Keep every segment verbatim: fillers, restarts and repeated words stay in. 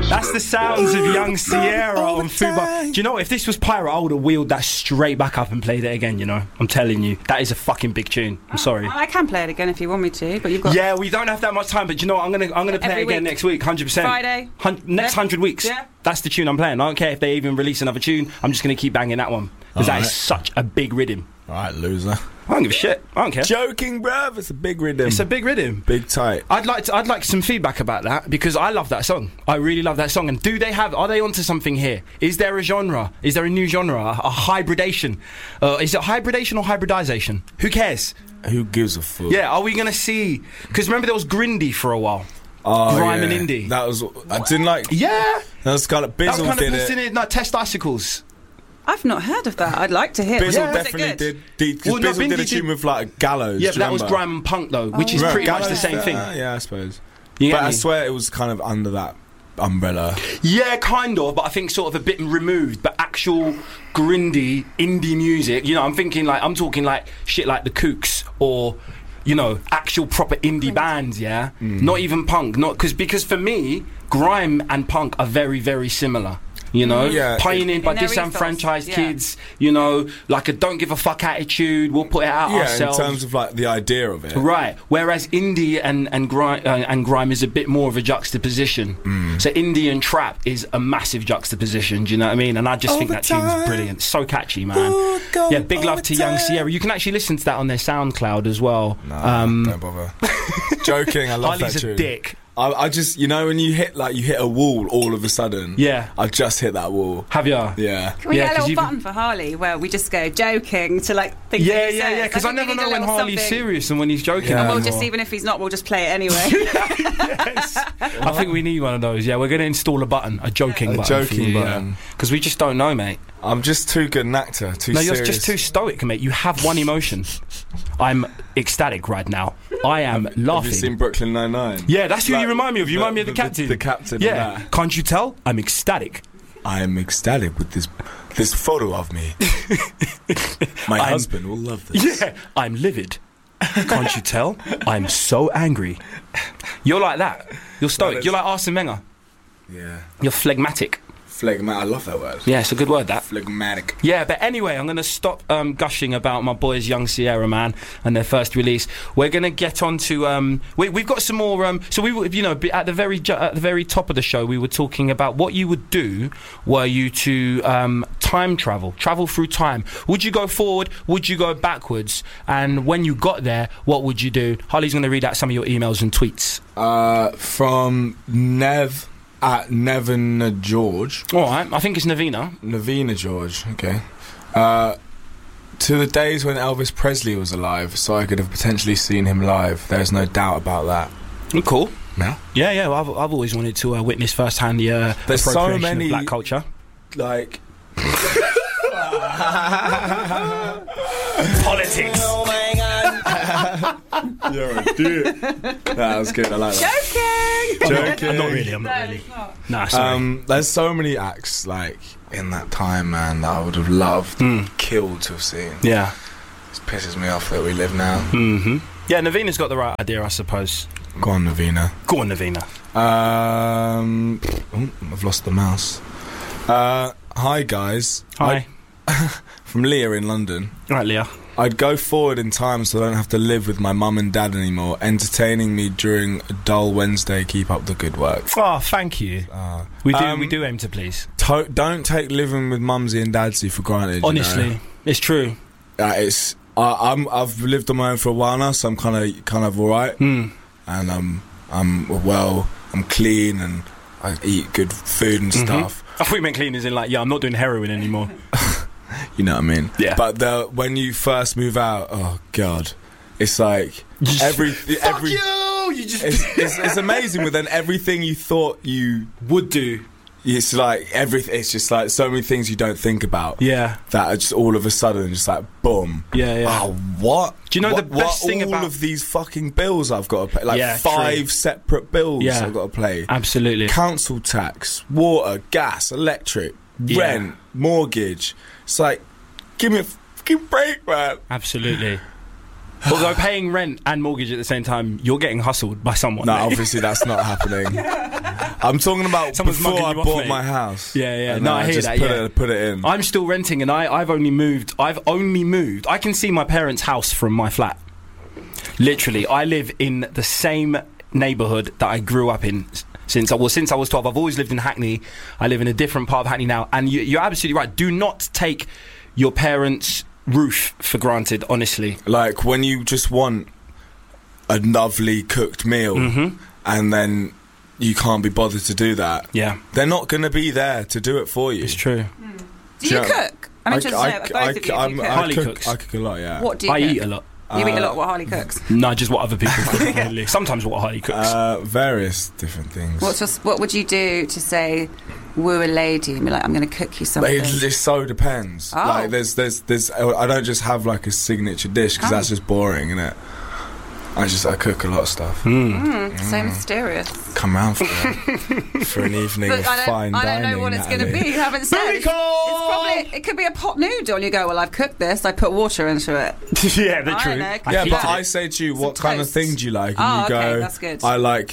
That's the sounds of Young Sierra on Fubar. Do you know what? If this was Pirate, I would have wheeled that straight back up and played it again, you know? I'm telling you. That is a fucking big tune. I'm sorry. I can play it again if you want me to, but you've got... Yeah, we don't have that much time, but you know what? I'm going to I'm gonna play Every it again week. next week, one hundred percent. Friday. Hun- next Yeah. one hundred weeks. Yeah. That's the tune I'm playing. I don't care if they even release another tune. I'm just going to keep banging that one. Because that Alright. is such a big rhythm. Alright, loser. I don't give a shit. I don't care. Joking, bruv. It's a big rhythm. It's a big rhythm. big tight. I'd like to, I'd like some feedback about that because I love that song. I really love that song. And do they have? Are they onto something here? Is there a genre? Is there a new genre? A, a hybridation? Uh, is it hybridation or hybridization? Who cares? Who gives a fuck? Yeah. Are we gonna see? Because remember there was Grindy for a while. Oh, Grime yeah. and indie. That was. I didn't like. Yeah. That was kind of That was Bizzle kind of did pissing it. in like Test Icicles. I've not heard of that. I'd like to hear. Was, Bizzle it- was it definitely good? did. Because Well, no, Bizzle did Bindi a tune did- with like Gallows. Yeah, do but you that was remember? grime and punk though, which Oh. is Right, pretty much Gallows, the same uh, thing. Yeah, I suppose. You get But I me? swear it was kind of under that umbrella. Yeah, kind of, but I think sort of a bit removed. But actual grindy indie music, you know, I'm thinking like I'm talking like shit like the Kooks or, you know, actual proper indie bands. Yeah, not even punk. Not because because for me, grime and punk are very very similar. You know, Yeah. pioneered by In their disenfranchised ethos, yeah. kids. You know, like a don't give a fuck attitude. We'll put it out Yeah, ourselves. in terms of like the idea of it. Right. Whereas indie and and grime uh, and grime is a bit more of a juxtaposition. Mm. So indie and trap is a massive juxtaposition. Do you know what I mean? And I just All think the that tune's time. brilliant. So catchy, man. Ooh, go Yeah. Big all love the to Young time. Sierra. You can actually listen to that on their SoundCloud as well. Nah, um, don't bother. Joking, I love Harley's that a tune. dick. I, I just, you know, when you hit like you hit a wall all of a sudden. Yeah. I just hit that wall. Have ya? Yeah. Can we Yeah, get a 'cause little you- button for Harley where we just go joking to like think Yeah, that he yeah, says? yeah. Because I think we never need a know when little Harley's something. serious and when he's joking. Yeah. And we'll more. just, even if he's not, we'll just play it anyway. Yes. I think we need one of those. Yeah, we're going to install a button, a joking A button. joking button. Because we just don't know, mate. I'm just too good an actor. Too No, you're serious. just too stoic, mate. You have one emotion. I'm ecstatic right now. I am Have you laughing. seen Brooklyn Nine-Nine? Yeah, that's who Like, you remind me of. You the- remind me of the, the- captain. the captain on Yeah. that. Can't you tell? I'm ecstatic. I am ecstatic with this this photo of me. My I'm- husband will love this. Yeah, I'm livid. Can't you tell? I'm so angry. You're like that. You're stoic. Well, You're like Arsene Wenger. Yeah. You're phlegmatic. Phlegmatic. I love that word. Yeah, it's a good word, that. Phlegmatic. Yeah, but anyway, I'm going to stop um, gushing about my boys Young Sierra, man, and their first release. We're going to get on to... Um, we, we've got some more... Um, so, we, were- you know, at the very ju- at the very top of the show, we were talking about what you would do were you to um, time travel, travel through time. Would you go forward? Would you go backwards? And when you got there, what would you do? Harley's going to read out some of your emails and tweets. Uh, from Nev at Nevina George. All right, I think it's Navina. Navina George, okay. Uh, to the days when Elvis Presley was alive, so I could have potentially seen him live. There's no doubt about that. Mm, cool. No? Yeah, yeah. Well, I've, I've always wanted to uh, witness firsthand the uh, There's so appropriation many- of black culture. Like... Politics. Oh my god. You're a dick. That was good, I like that. Joking! Joking. I'm not really, I'm not No, really. it's not. Nah, sorry. Um, there's so many acts, like, in that time, man, that I would have loved, Mm. killed to have seen. yeah. It pisses me off that we live now. Mm-hmm. Yeah, Navina's got the right idea, I suppose. Go on, Navina. Go on, Navina. Um, oh, I've lost the mouse. Uh, hi, guys. Hi. I- from Leah in London. All right, Leah. I'd go forward in time so I don't have to live with my mum and dad anymore, entertaining me during a dull Wednesday. Keep up the good work. Oh, thank you. Uh, We do, um, we do aim to please. to- don't take living with mumsy and dadsy for granted. Honestly, you know? it's true. Uh, it's I, I'm I've lived on my own for a while now, so I'm kind of kind of all right, Mm. and I'm I'm well, I'm clean, and I eat good food and Mhm. stuff. I thought you meant clean as in like, yeah, I'm not doing heroin anymore. You know what I mean? Yeah. But the when you first move out, oh god, it's like every every. you! You just It's, it's, it's amazing, but then everything you thought you would do. it's like everything. It's just like so many things you don't think about Yeah. that are just all of a sudden just like boom. Yeah, yeah. Oh, what? Do you know what, the best what thing all about- of these fucking bills I've got to pay? Like Yeah, five true. separate bills Yeah. I've got to pay. Absolutely. Council tax, water, gas, electric, Yeah. rent, mortgage. It's like, give me a fucking break, man. Absolutely. Although paying rent and mortgage at the same time, you're getting hustled by someone. No, mate. obviously that's not happening. I'm talking about Someone's before mugging I you off, bought mate. my house. Yeah, yeah. And No, then I hear just that, Put yeah. it, put it in. I'm still renting, and I, I've only moved. I've only moved. I can see my parents' house from my flat. Literally, I live in the same neighbourhood that I grew up in since I was since I was twelve. I've always lived in Hackney. I live in a different part of Hackney now, and you, you're absolutely right. Do not take your parents' roof for granted. Honestly, Like when you just want a lovely cooked meal, Mhm. and then you can't be bothered to do that. yeah, They're not going to be there to do it for you. it's true. Do you Yeah. cook? I'm interested to know, both I, of you, if you I'm- cook. I Harley cook, cooks. I cook a lot, yeah. What do you I cook? eat a lot. You eat a Uh, lot what Harley cooks. No, just what other people cook. Really. Sometimes what Harley cooks. Uh, various different things. What's your, what would you do to say woo a lady and be like, I'm going to cook you But something? it just so depends. Oh. Like there's, there's, there's. I don't just have like a signature dish because Oh. that's just boring, isn't it? I just I cook a lot of stuff. Mm. Mm, so mysterious. Come round for it for an evening But of I don't, fine I don't dining. know what it's going to Natalie. be. You haven't said. Booty It's, it's call! probably it could be a pot noodle. And you go, well, I've cooked this. I put water into it. yeah, the I truth. know, I Yeah, heated but it. I say to you, Some what kind of toast. thing do you like? And Oh, you go, okay, that's good. I like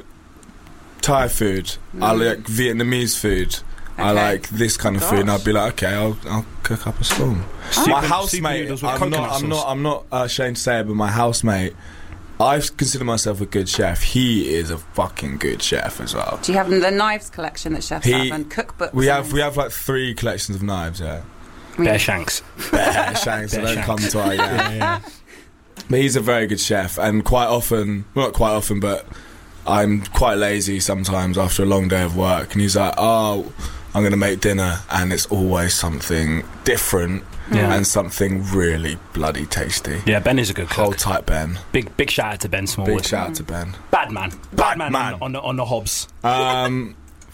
Thai food. I Mm. like Vietnamese food. I Okay. like this kind of food, and Gosh. I'd be like, okay, I'll, I'll cook up a storm. Soup My and- soup housemate, noodles with I'm coconut not, I'm sauce. not, I'm not uh, ashamed to say it, but my housemate, I consider myself a good chef. He is a fucking good chef as well. Do you have the knives collection that chefs He- have and cookbooks? We have and- we have like three collections of knives. Yeah, I mean, Bear shanks. Bear shanks. I Bear don't come shanks. to our yeah. Yeah, yeah. But he's a very good chef, and quite often, well, not quite often, but I'm quite lazy sometimes after a long day of work, and he's like, oh, I'm going to make dinner, and it's always something different Yeah. and something really bloody tasty. Yeah, Ben is a good Hold cook. tight, Ben. Big big shout out to Ben Smallwood. Big shout out to Ben. Bad man. Bad man, man. On, on, the, on the hobs. Um,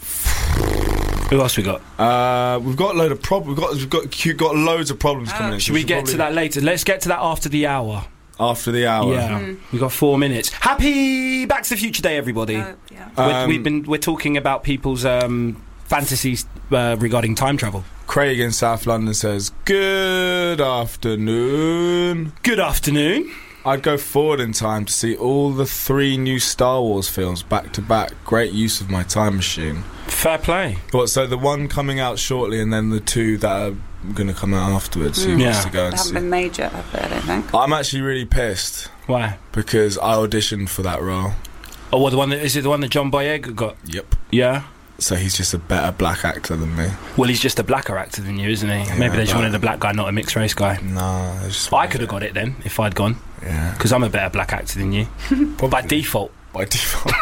Who else we got? uh, we've got a load of prob- We've got we've got cute- got loads of problems Oh. coming in. so Should we get to probably- that later? Let's get to that after the hour. after the hour? Yeah, Mm. we got four minutes. Happy Back to the Future Day, everybody. Oh, yeah. We're- Um, we've been we're talking about people's um, fantasies uh, regarding time travel. Craig in South London says, "Good afternoon." Good afternoon. I'd go forward in time to see all the three new Star Wars films back to back. Great use of my time machine. Fair play. What? So the one coming out shortly, and then the two that are going to come out afterwards. Who Mm. wants Yeah. to go They and haven't see? been made yet, have they? I don't think. I'm actually really pissed Why? because I auditioned for that role. Oh, what the one that is it? The one that John Boyega got? Yep. Yeah. So he's just a better black actor than me. Well, he's just a blacker actor than you, isn't he? Yeah, Maybe they just but- wanted a black guy, not a mixed race guy. No, I just. I could have got it then if I'd gone, Yeah. because I'm a better black actor than you. By default. By default.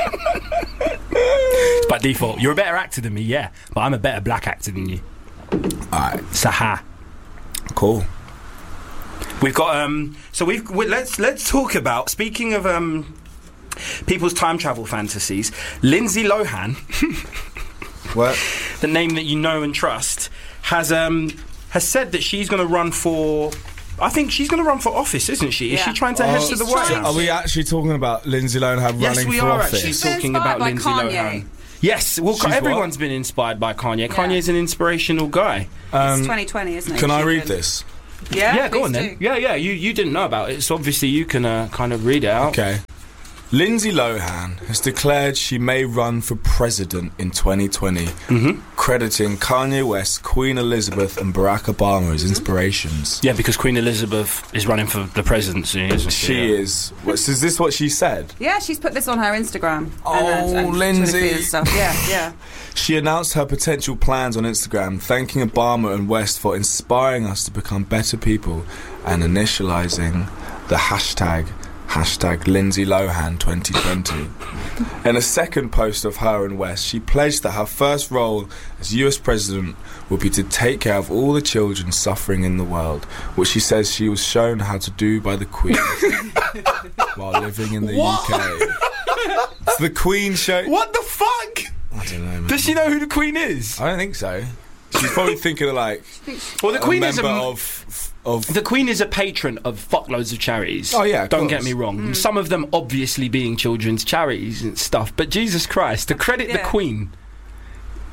It's by default. You're a better actor than me, yeah, but I'm a better black actor than you. Alright. Saha. Cool. We've got um. So we've we, let's let's talk about speaking of um. people's time travel fantasies. Lindsay Lohan, What? the name that you know and trust, has um has said that she's going to run for. I think she's going to run for office, isn't she? Is Yeah. she trying to head Oh, to the she's White trying House? Are we actually talking about Lindsay Lohan Yes, running we for are office? actually She's been talking inspired about by Lindsay Kanye. Lohan. Yes, well, She's what? everyone's been inspired by Kanye. Yeah. Kanye's an inspirational guy. It's Um, twenty twenty, isn't it? can I She read could- this? Yeah, Yeah, go please on do. then. Yeah, yeah. You you didn't know about it, so obviously you can uh, kind of read it out. Okay. Lindsay Lohan has declared she may run for president in twenty twenty, Mm-hmm. crediting Kanye West, Queen Elizabeth, and Barack Obama as inspirations. Yeah, because Queen Elizabeth is running for the presidency, isn't she? She Yeah. is. What, so is this what she said? Yeah, she's put this on her Instagram. Oh, and, uh, and Lindsay. Twitter feed and stuff. Yeah, yeah. She announced her potential plans on Instagram, thanking Obama and West for inspiring us to become better people and initializing the hashtag Hashtag Lindsay Lohan twenty twenty. In a second post of her and West, she pledged that her first role as U S president would be to take care of all the children suffering in the world, which she says she was shown how to do by the Queen while living in the What? U K. It's the Queen show. What the fuck? I don't know, man. Does she know who the Queen is? I don't think so. She's probably thinking of like Well, the a Queen is member a of of. the Queen is a patron of fuckloads of charities. Oh, yeah, of don't course. get me wrong. Some of them obviously being children's charities and stuff. But Jesus Christ, to credit the Yeah. Queen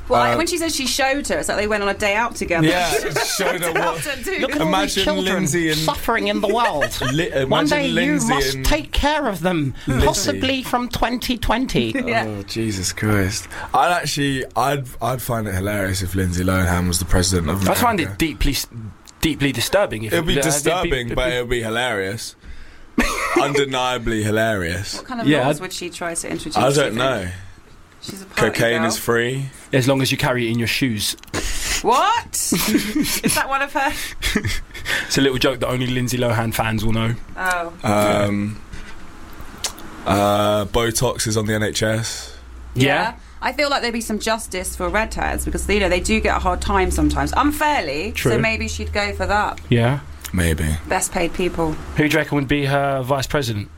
Well, Uh, when she said she showed her, it's like they went on a day out together. Yeah, showed her what. Look at all Imagine these children Lindsay and- suffering in the world. Li- One imagine day Lindsay you must and- take care of them, Lindsay. possibly from twenty twenty. Yeah. Oh Jesus Christ! I'd actually, I'd, I'd find it hilarious if Lindsay Lohan was the president of I America. find it deeply, deeply disturbing. If It'd be uh, disturbing, it'd be- but it'd be hilarious. Undeniably hilarious. What kind of Yeah, laws I'd- would she try to introduce? I do you don't think? know. She's a party Cocaine girl. is free. as long as you carry it in your shoes. What? Is that one of her? It's a little joke that only Lindsay Lohan fans will know. Oh. Um, uh, Botox is on the N H S. Yeah. I feel like there'd be some justice for redheads because, you know, they do get a hard time sometimes. Unfairly. True. So maybe she'd go for that. Yeah. Maybe. Best paid people. Who do you reckon would be her vice president?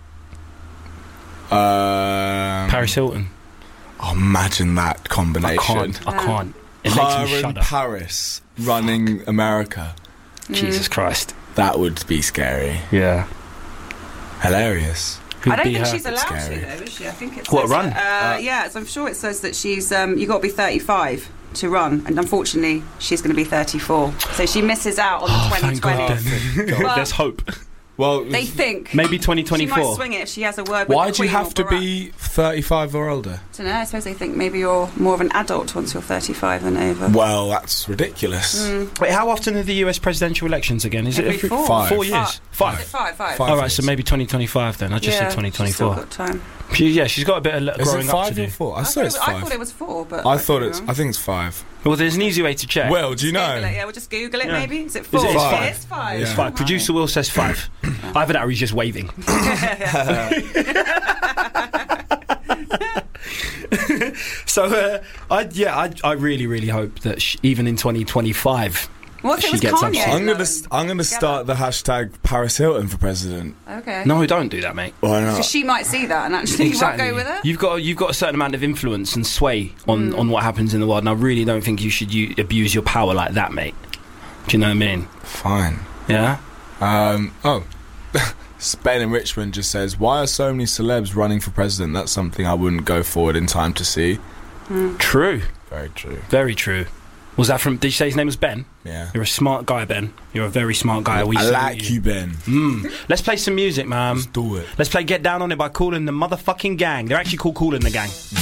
Um, Paris Hilton. Oh, imagine that I combination. can't. I Yeah. can't. It makes Her me and shudder. Paris running America. Jesus Christ. That would be scary. Yeah. Hilarious. Who'd I don't be think her? she's allowed Scary. to, though, is she? I think it's What, run? Uh, yeah, so I'm sure it says that she's. Um, you got to be thirty-five to run, and unfortunately, she's going to be thirty-four. So she misses out on the Oh, twenty thank God. twenty. then. Well- There's hope. Well, They think Maybe twenty she might twenty-four. swing it if she has a word with why the do you Queen have or to Barack. be thirty-five or older? I don't know. I suppose they think maybe you're more of an adult once you're thirty-five and over. Well, that's ridiculous. Mm. Wait, how often are the U S presidential elections again? Is Every it every four. Five. four years? Five. Five. Is it five, five. Five. All right, so maybe twenty twenty-five then. I just yeah, said twenty she's still twenty-four. got time. She, yeah, she's got a bit of le- Is growing it up to five do. or four? I, I, thought thought it it's was, I five. thought it was four, but I I thought could be it's. wrong. I think it's five. Well, there's an easy way to check. Well, do you Google know? it, yeah, we'll just Google it. Yeah. Maybe is it Is four? it- it's five? It's five. It's Yeah. five. Producer Will says five. Either that or he's just waving. So, uh, I yeah, I, I really, really hope that sh even in twenty twenty-five, What if She it was gets Kanye? upset. I'm gonna. though? St- I'm gonna Together. start the hashtag Paris Hilton for president. Okay. no, don't do that, mate. Why So not? she might see that and actually Exactly. won't go with it. You've got you've got a certain amount of influence and sway on, on what happens in the world, and I really don't think you should u- abuse your power like that, mate. Do you know what I mean? Fine. Yeah. Um. Oh. Ben in Richmond just says, "Why are so many celebs running for president? That's something I wouldn't go forward in time to see." True. Very true. Very true. Was that from? Did you say his name was Ben? Yeah. You're a smart guy, Ben. You're a very smart guy. We I salute like you, Ben. Mm. Let's play some music, man. Let's do it. Let's play Get Down on It by Kool and the motherfucking Gang. They're actually called Kool and the Gang.